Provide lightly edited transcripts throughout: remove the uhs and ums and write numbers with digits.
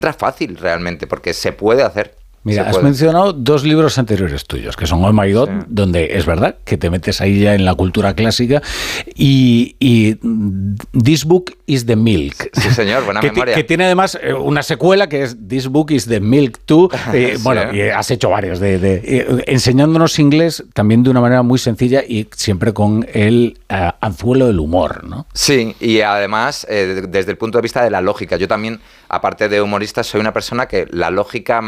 fácil realmente, porque se puede hacer. Mira, has mencionado 2 libros anteriores tuyos, que son Oh My God, sí, donde es verdad que te metes ahí ya en la cultura clásica, y This Book is the Milk. Sí, señor, buena memoria. Que tiene además una secuela que es This Book is the Milk Too. Sí. Bueno, y has hecho varios, enseñándonos inglés también de una manera muy sencilla y siempre con el anzuelo del humor, ¿no? Sí, y además, desde el punto de vista de la lógica, yo también, aparte de humorista, soy una persona que la lógica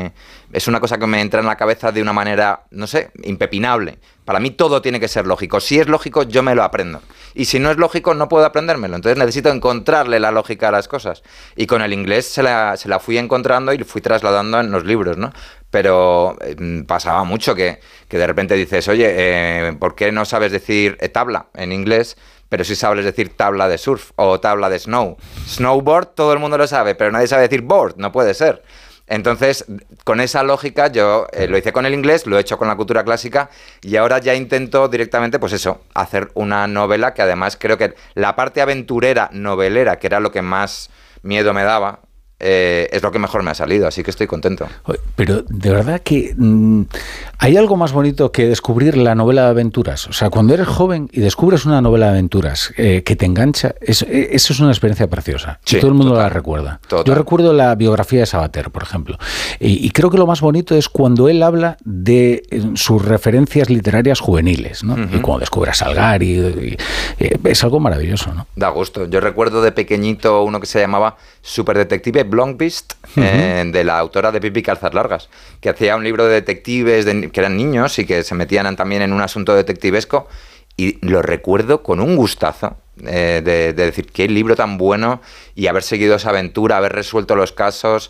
es una cosa que me entra en la cabeza de una manera, no sé, impepinable. Para mí todo tiene que ser lógico. Si es lógico, yo me lo aprendo. Y si no es lógico, no puedo aprendérmelo. Entonces necesito encontrarle la lógica a las cosas. Y con el inglés se la fui encontrando y fui trasladando en los libros, ¿no? Pero pasaba mucho que de repente dices, oye, ¿por qué no sabes decir tabla en inglés? Pero sí sabes decir tabla de surf o tabla de snow. Snowboard todo el mundo lo sabe, pero nadie sabe decir board, no puede ser. Entonces, con esa lógica yo lo hice con el inglés, lo he hecho con la cultura clásica y ahora ya intento directamente, pues eso, hacer una novela que además creo que la parte aventurera, novelera, que era lo que más miedo me daba, es lo que mejor me ha salido, así que estoy contento. Pero de verdad que hay algo más bonito que descubrir la novela de aventuras. O sea, cuando eres joven y descubres una novela de aventuras que te engancha, eso es una experiencia preciosa. Sí, y todo el mundo la recuerda. Total. Yo recuerdo la biografía de Sabater, por ejemplo. Y creo que lo más bonito es cuando él habla de sus referencias literarias juveniles, ¿no? Y cuando descubre a Salgari, es algo maravilloso, ¿no? Da gusto. Yo recuerdo de pequeñito uno que se llamaba Superdetective Blomqvist, de la autora de Pippi Calzas Largas, que hacía un libro de detectives que eran niños y que se metían también en un asunto detectivesco, y lo recuerdo con un gustazo de decir, qué libro tan bueno, y haber seguido esa aventura, haber resuelto los casos,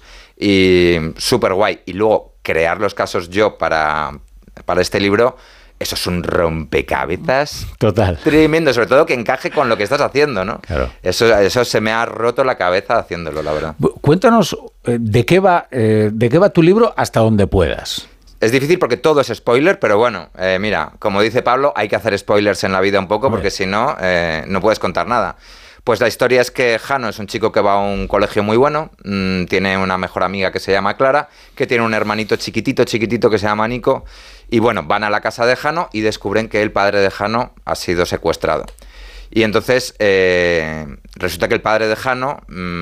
y súper guay. Y luego crear los casos yo para este libro. Eso es un rompecabezas total, tremendo, sobre todo que encaje con lo que estás haciendo, ¿no? Claro. Eso se me ha roto la cabeza haciéndolo, la verdad. Cuéntanos de qué va tu libro hasta donde puedas. Es difícil porque todo es spoiler, pero bueno, mira, como dice Pablo, hay que hacer spoilers en la vida un poco, porque si no, no puedes contar nada. Pues la historia es que Jano es un chico que va a un colegio muy bueno, tiene una mejor amiga que se llama Clara, que tiene un hermanito chiquitito que se llama Nico, y bueno, van a la casa de Jano y descubren que el padre de Jano ha sido secuestrado. Y entonces resulta que el padre de Jano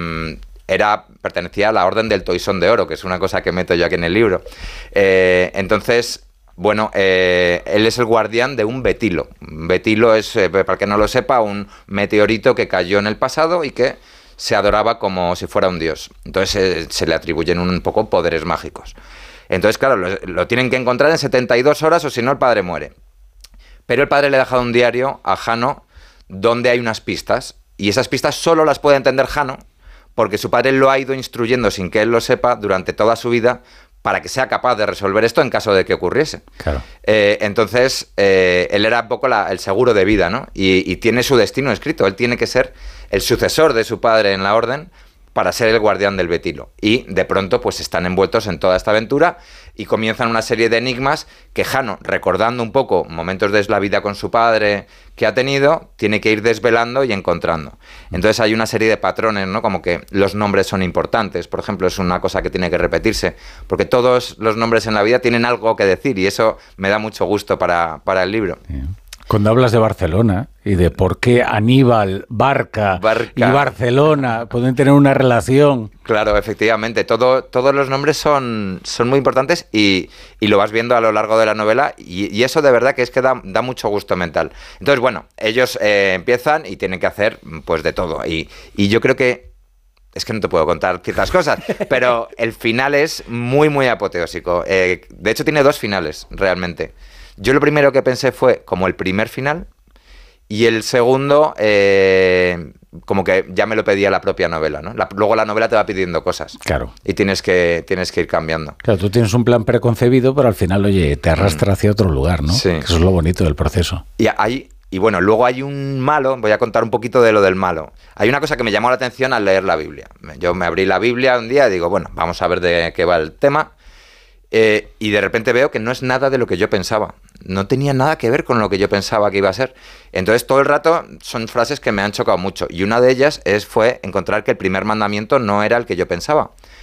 pertenecía a la Orden del Toisón de Oro, que es una cosa que meto yo aquí en el libro. Entonces... Bueno, él es el guardián de un betilo. Betilo es, para el que no lo sepa, un meteorito que cayó en el pasado y que se adoraba como si fuera un dios. Entonces se le atribuyen un poco poderes mágicos. Entonces, claro, lo tienen que encontrar en 72 horas o si no el padre muere. Pero el padre le ha dejado un diario a Jano donde hay unas pistas, y esas pistas solo las puede entender Jano porque su padre lo ha ido instruyendo sin que él lo sepa durante toda su vida, para que sea capaz de resolver esto en caso de que ocurriese. Claro. Entonces, él era un poco el seguro de vida, ¿no? Y tiene su destino escrito. Él tiene que ser el sucesor de su padre en la orden para ser el guardián del betilo. Y de pronto pues están envueltos en toda esta aventura y comienzan una serie de enigmas que Jano, recordando un poco momentos de la vida con su padre que ha tenido, tiene que ir desvelando y encontrando. Entonces hay una serie de patrones, ¿no? Como que los nombres son importantes, por ejemplo, es una cosa que tiene que repetirse, porque todos los nombres en la vida tienen algo que decir y eso me da mucho gusto para el libro. Sí. Cuando hablas de Barcelona y de por qué Aníbal, Barca y Barcelona pueden tener una relación. Claro, efectivamente. Todos los nombres son muy importantes y lo vas viendo a lo largo de la novela y eso de verdad que es que da mucho gusto mental. Entonces, bueno, ellos empiezan y tienen que hacer pues de todo. Y yo creo que es que no te puedo contar ciertas cosas, pero el final es muy, muy apoteósico. De hecho, tiene dos finales, realmente. Yo lo primero que pensé fue como el primer final y el segundo como que ya me lo pedía la propia novela, ¿no? Luego la novela te va pidiendo cosas. Claro. Y tienes que ir cambiando. Claro, tú tienes un plan preconcebido, pero al final, oye, te arrastra hacia otro lugar, ¿no? Sí. Eso es lo bonito del proceso. Y bueno, luego hay un malo, voy a contar un poquito de lo del malo. Hay una cosa que me llamó la atención al leer la Biblia. Yo me abrí la Biblia un día y digo, bueno, vamos a ver de qué va el tema. Y de repente veo que no es nada de lo que yo pensaba. No tenía nada que ver con lo que yo pensaba que iba a ser. Entonces todo el rato son frases que me han chocado mucho. Y una de ellas fue encontrar que el primer mandamiento no era el que yo pensaba.